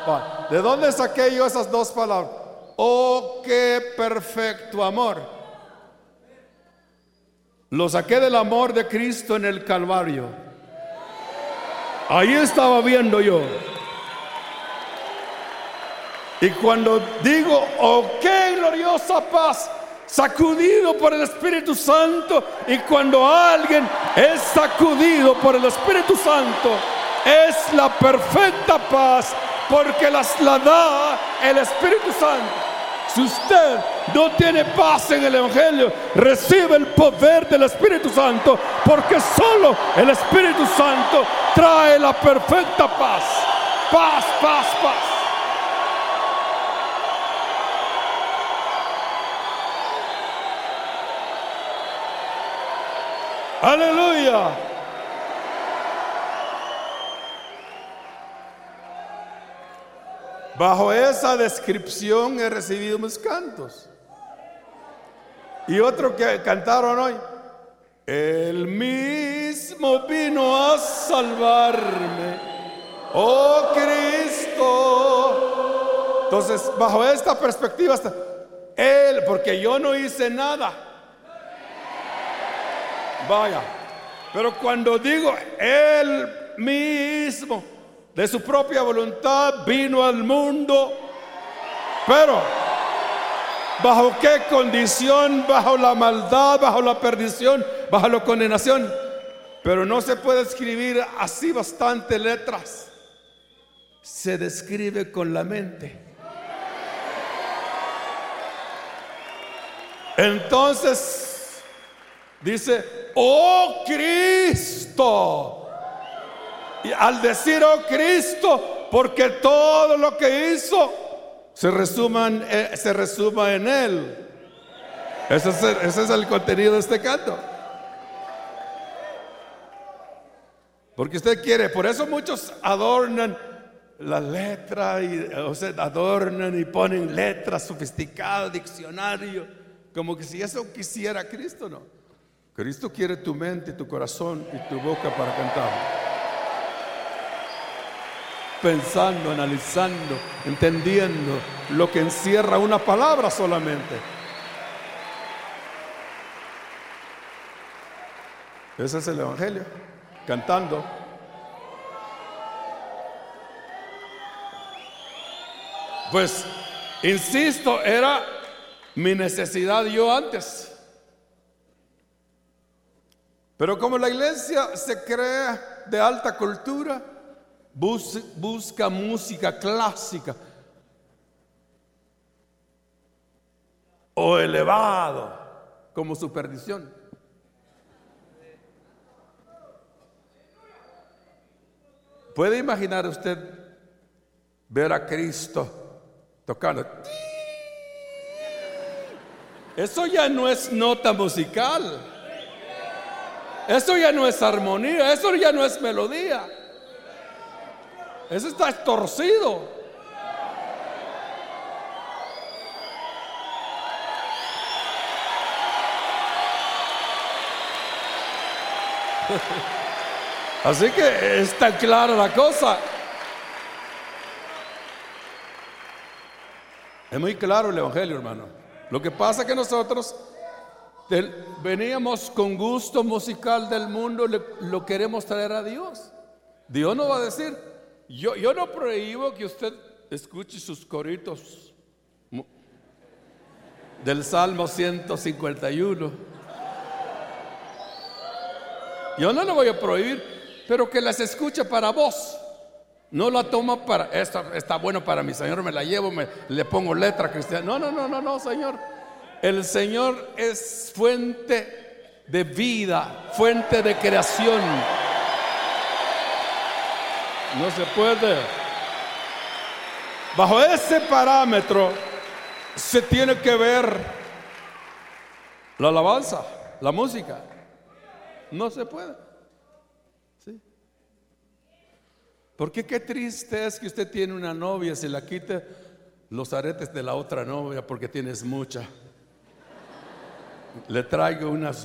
¿De dónde saqué yo esas dos palabras? Oh, qué perfecto amor. Lo saqué del amor de Cristo en el Calvario. Ahí estaba viendo yo. Y cuando digo, oh, qué gloriosa paz, sacudido por el Espíritu Santo, y cuando alguien es sacudido por el Espíritu Santo, es la perfecta paz, porque la da el Espíritu Santo. Si usted no tiene paz en el Evangelio, recibe el poder del Espíritu Santo, porque solo el Espíritu Santo trae la perfecta paz. Paz, paz, paz. Aleluya. Bajo esa descripción he recibido mis cantos. Y otro que cantaron hoy: Él mismo vino a salvarme, oh Cristo. Entonces, bajo esta perspectiva está Él, porque yo no hice nada. Vaya, pero cuando digo Él mismo, de su propia voluntad vino al mundo, pero ¿bajo qué condición? Bajo la maldad, bajo la perdición, bajo la condenación. Pero no se puede escribir así bastantes letras. Se describe con la mente. Entonces dice, oh Cristo. Y al decir oh Cristo, porque todo lo que hizo se resuma en Él. Ese es el contenido de este canto. Porque usted quiere, por eso muchos adornan la letra, adornan y ponen letras sofisticadas, diccionario, como que si eso quisiera Cristo. No, Cristo quiere tu mente, tu corazón y tu boca para cantar. Pensando, analizando, entendiendo lo que encierra una palabra solamente. Ese es el Evangelio, cantando. Pues, insisto, era mi necesidad yo antes. Pero como la iglesia se cree de alta cultura, busca música clásica o elevado como su perdición. ¿Puede imaginar usted ver a Cristo tocando? Eso ya no es nota musical, eso ya no es armonía, eso ya no es melodía. Eso está torcido. Así que está clara la cosa. Es muy claro el Evangelio, hermano. Lo que pasa es que nosotros veníamos con gusto musical del mundo, lo queremos traer a Dios. Dios no va a decir, yo no prohíbo que usted escuche sus coritos del Salmo 151. Yo no lo voy a prohibir, pero que las escuche para vos. No la toma para, esta está bueno para mi Señor, me la llevo, le pongo letra cristiana. No, Señor. El Señor es fuente de vida, fuente de creación. No se puede. Bajo ese parámetro se tiene que ver la alabanza, la música. No se puede. ¿Sí? Porque qué triste es que usted tiene una novia, se la quite los aretes de la otra novia porque tienes mucha. Le traigo unas